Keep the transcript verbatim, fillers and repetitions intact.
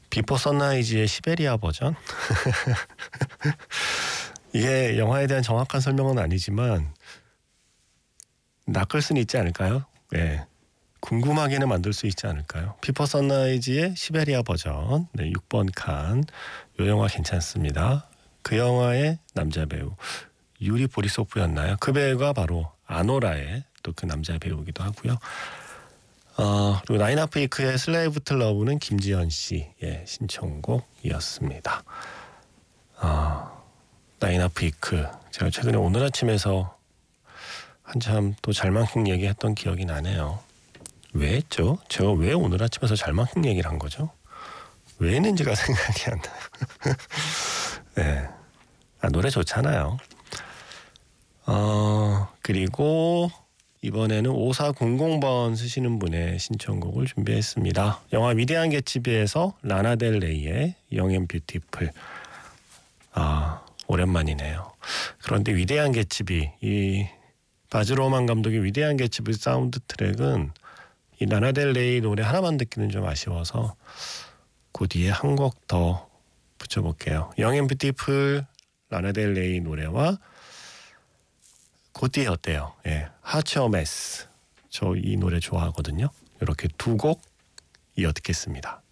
비포 선라이즈의 시베리아 버전? 이게 영화에 대한 정확한 설명은 아니지만 낚을 수는 있지 않을까요? 네. 궁금하게는 만들 수 있지 않을까요? 비포 선라이즈의 시베리아 버전. 네, 육 번 칸. 이 영화 괜찮습니다. 그 영화의 남자 배우 유리 보리소프였나요? 그 배우가 바로 아노라의 또 그 남자 배우이기도 하고요. 어, 그리고 나인아프이크의 슬레이브 투 러브는 김지연 씨의 신청곡이었습니다. 어, 나인아프이크 제가 최근에 오늘 아침에서 한참 또 잘만킹 얘기했던 기억이 나네요. 왜 했죠? 제가 왜 오늘 아침에서 잘만킹 얘기를 한 거죠? 왜 했는지가 생각이 안 나요. 네. 아, 노래 좋잖아요. 어, 그리고 이번에는 오사공공 번 쓰시는 분의 신청곡을 준비했습니다. 영화 위대한 개츠비에서 라나델레이의 Young and Beautiful. 아, 오랜만이네요. 그런데 위대한 개츠비, 이 바즈 루흐만 감독의 위대한 개츠비 사운드 트랙은 이 라나델레이 노래 하나만 듣기는 좀 아쉬워서 그 뒤에 한 곡 더 붙여볼게요. Young and Beautiful 라나델레이 노래와 그 뒤에 어때요? 예, 하츠어메스. 저 이 노래 좋아하거든요. 이렇게 두 곡 이어 듣겠습니다.